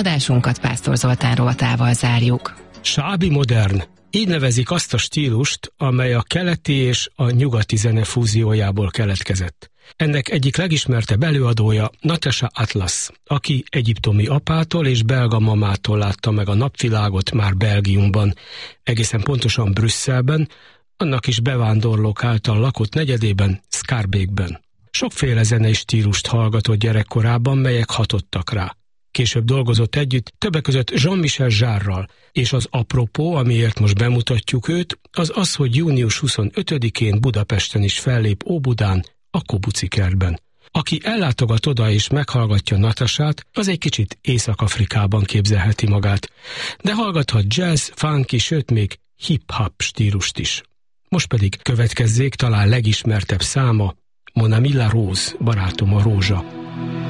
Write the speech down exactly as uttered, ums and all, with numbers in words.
Adásunkat Pásztor Zoltán rovatával zárjuk. Sábi modern. Így nevezik azt a stílust, amely a keleti és a nyugati zene fúziójából keletkezett. Ennek egyik legismertebb előadója Natasha Atlas, aki egyiptomi apától és belga mamától látta meg a napvilágot már Belgiumban, egészen pontosan Brüsszelben, annak is bevándorlók által lakott negyedében, Schaerbeekben. Sokféle zenei stílust hallgatott gyerekkorában, melyek hatottak rá. Később dolgozott együtt, többek között Jean-Michel Jarre-ral, és az apropó, amiért most bemutatjuk őt, az az, hogy június huszonötödikén Budapesten is fellép Óbudán, a Kobuci kertben. Aki ellátogat oda és meghallgatja Natasát, az egy kicsit Észak-Afrikában képzelheti magát, de hallgathat jazz, funky, sőt még hip-hop stílust is. Most pedig következzék talán legismertebb száma, Mon ami la rose, barátom a rózsa.